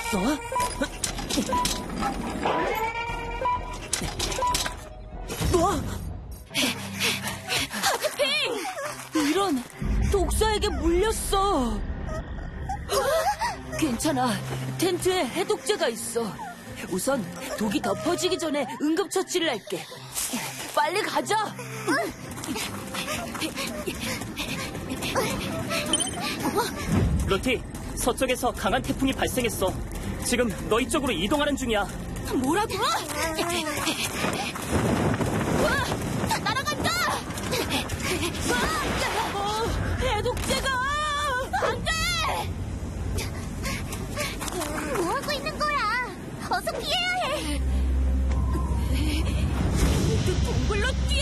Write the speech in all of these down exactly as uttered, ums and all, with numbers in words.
어? 뭐? 하트핑! 이런, 독사에게 물렸어. 괜찮아. 텐트에 해독제가 있어. 우선 독이 더 퍼지기 전에 응급처치를 할게. 빨리 가자. 루티, 서쪽에서 강한 태풍이 발생했어. 지금 너희 쪽으로 이동하는 중이야. 뭐라고? 와, 날아간다! 어, 해독제가! 안 돼! 뭐하고 있는 거야? 어서 피해야 해! 동굴로 뛰어!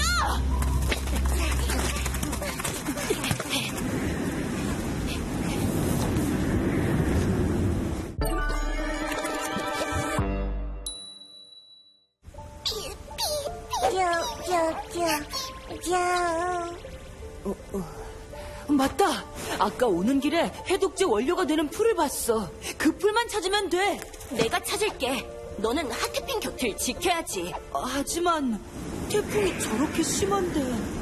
어, 어. 맞다. 아까 오는 길에 해독제 원료가 되는 풀을 봤어. 그 풀만 찾으면 돼. 내가 찾을게. 너는 하트핑 곁을 지켜야지. 하지만 태풍이 저렇게 심한데.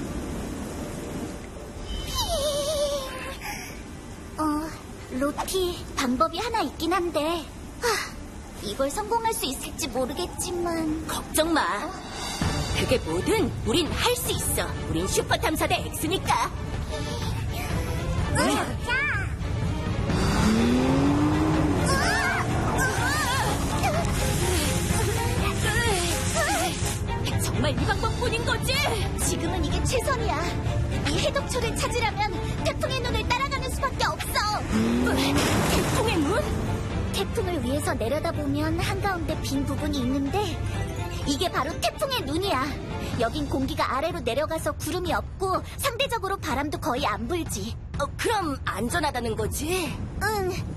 어, 로티, 방법이 하나 있긴 한데 하, 이걸 성공할 수 있을지 모르겠지만 걱정 마. 그게 뭐든 우린 할 수 있어. 우린 슈퍼탐사대 X니까. 응. 정말 이 방법뿐인 거지? 지금은 이게 최선이야. 이 해독초를 찾으려면 태풍의 눈을 따라가는 수밖에 없어. 태풍의 눈? 태풍을 위해서 내려다보면 한가운데 빈 부분이 있는데 이게 바로 태풍의 눈이야. 여긴 공기가 아래로 내려가서 구름이 없고 상대적으로 바람도 거의 안 불지. 어, 그럼 안전하다는 거지? 응.